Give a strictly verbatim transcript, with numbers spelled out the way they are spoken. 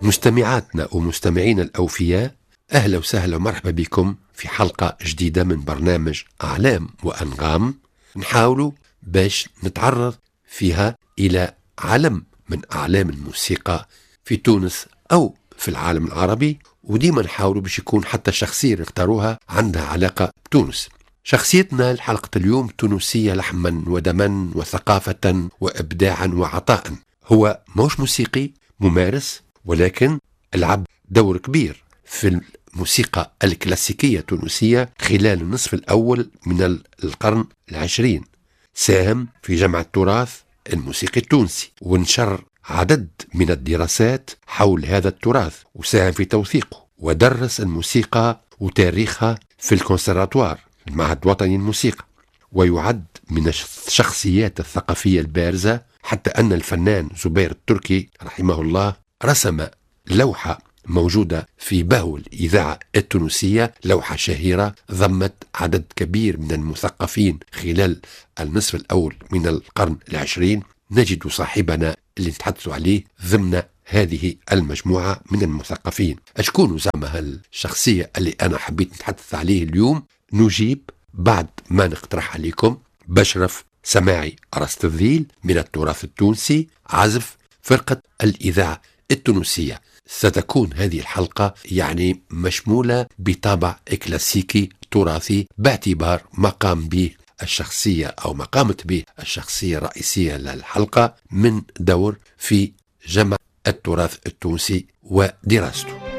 مستمعاتنا ومستمعينا الأوفياء، أهلا وسهلا ومرحبا بكم في حلقة جديدة من برنامج أعلام وأنغام، نحاولوا باش نتعرض فيها إلى علم من أعلام الموسيقى في تونس أو في العالم العربي، وديما نحاولوا باش يكون حتى الشخصية اللي اختاروها عندها علاقة بتونس. شخصيتنا لحلقة اليوم تونسية لحما ودما وثقافة وإبداعا وعطاء. هو موش موسيقي ممارس، ولكن لعب دور كبير في الموسيقى الكلاسيكية التونسية خلال النصف الأول من القرن العشرين. ساهم في جمع التراث الموسيقي التونسي ونشر عدد من الدراسات حول هذا التراث، وساهم في توثيقه، ودرس الموسيقى وتاريخها في الكونسرفاتوار المعهد الوطني للموسيقى، ويعد من الشخصيات الثقافية البارزة، حتى أن الفنان زبير التركي رحمه الله رسم لوحة موجودة في بهو الإذاعة التونسية، لوحة شهيرة ضمت عدد كبير من المثقفين خلال النصف الأول من القرن العشرين. نجد صاحبنا اللي نتحدث عليه ضمن هذه المجموعة من المثقفين. أشكون زعما الشخصية اللي أنا حبيت نتحدث عليه اليوم؟ نجيب بعد ما نقترح عليكم بشرف سماعي أرسطذيل من التراث التونسي، عزف فرقة الإذاعة التونسية. ستكون هذه الحلقة يعني مشمولة بطابع كلاسيكي تراثي، باعتبار مقام به الشخصية أو ما قامت به الشخصية الرئيسية للحلقة من دور في جمع التراث التونسي ودراسته.